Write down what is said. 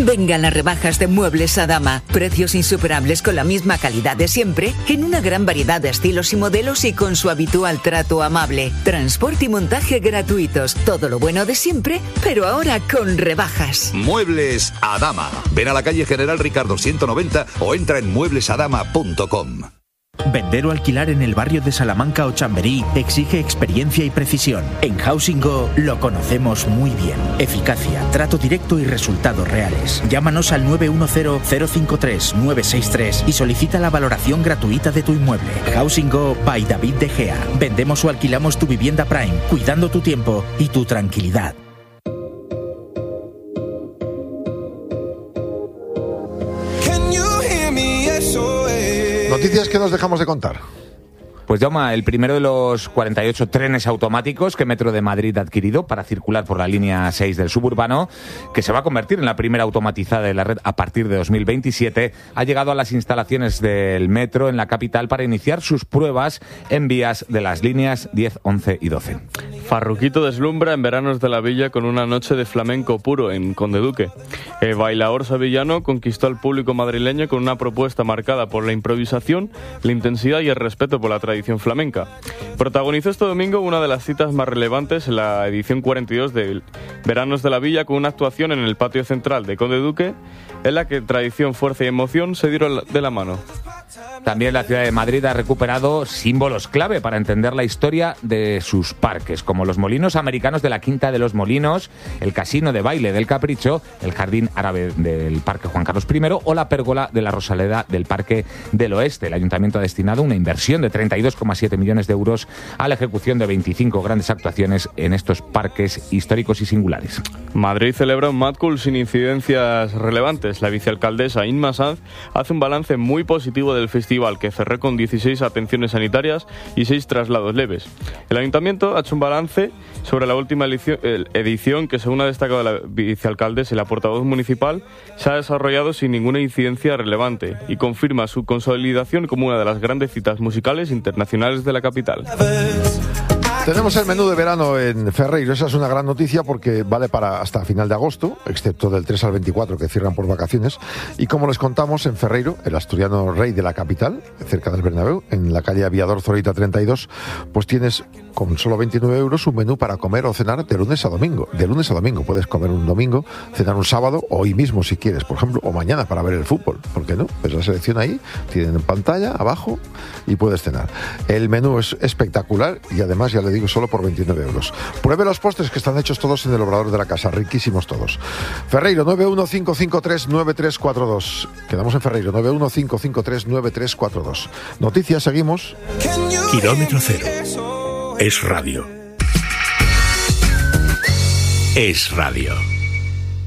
Vengan las rebajas de Muebles Adama. Precios insuperables con la misma calidad de siempre, en una gran variedad de estilos y modelos y con su habitual trato amable. Transporte y montaje gratuitos. Todo lo bueno de siempre, pero ahora con rebajas. Muebles Adama. Ven a la calle General Ricardo 190 o entra en mueblesadama.com. Vender o alquilar en el barrio de Salamanca o Chamberí exige experiencia y precisión. En Housing Go lo conocemos muy bien. Eficacia, trato directo y resultados reales. Llámanos al 910-053-963 y solicita la valoración gratuita de tu inmueble. Housing Go by David De Gea. Vendemos o alquilamos tu vivienda Prime, cuidando tu tiempo y tu tranquilidad. Noticias que nos dejamos de contar. Pues Jaume, el primero de los 48 trenes automáticos que Metro de Madrid ha adquirido para circular por la línea 6 del suburbano, que se va a convertir en la primera automatizada de la red a partir de 2027, ha llegado a las instalaciones del Metro en la capital para iniciar sus pruebas en vías de las líneas 10, 11 y 12. Farruquito deslumbra en Veranos de la Villa con una noche de flamenco puro en Conde Duque. El bailaor sevillano conquistó al público madrileño con una propuesta marcada por la improvisación, la intensidad y el respeto por la tradición flamenca. Protagonizó este domingo una de las citas más relevantes en la edición 42 de Veranos de la Villa con una actuación en el patio central de Conde Duque en la que tradición, fuerza y emoción se dieron de la mano. También la ciudad de Madrid ha recuperado símbolos clave para entender la historia de sus parques, como los molinos americanos de la Quinta de los Molinos, el casino de baile del Capricho, el jardín árabe del Parque Juan Carlos I o la pérgola de la Rosaleda del Parque del Oeste. El Ayuntamiento ha destinado una inversión de 32,7 millones de euros a la ejecución de 25 grandes actuaciones en estos parques históricos y singulares. Madrid celebra un Mad Cool sin incidencias relevantes. La vicealcaldesa Inma Sanz hace un balance muy positivo del festival, que cerró con 16 atenciones sanitarias y 6 traslados leves. El Ayuntamiento ha hecho un balance sobre la última edición que, según ha destacado la vicealcaldesa y la portavoz municipal, se ha desarrollado sin ninguna incidencia relevante y confirma su consolidación como una de las grandes citas musicales internacionales de la capital. Tenemos el menú de verano en Ferreiro. Esa es una gran noticia porque vale para hasta final de agosto, excepto del 3 al 24 que cierran por vacaciones. Y como les contamos, en Ferreiro, el asturiano rey de la capital, cerca del Bernabéu, en la calle Aviador Zorita 32, pues tienes con solo 29 euros un menú para comer o cenar de lunes a domingo. De lunes a domingo puedes comer un domingo, cenar un sábado o hoy mismo si quieres, por ejemplo, o mañana para ver el fútbol. ¿Por qué no? Ves la selección ahí, tienen en pantalla abajo y puedes cenar. El menú es espectacular y además, ya le digo, solo por 29 euros. Pruebe los postres que están hechos todos en el obrador de la casa, riquísimos todos. Ferreiro, 915539342. Quedamos en Ferreiro, 915539342. Noticias, seguimos. Kilómetro Cero. Es radio. Es radio.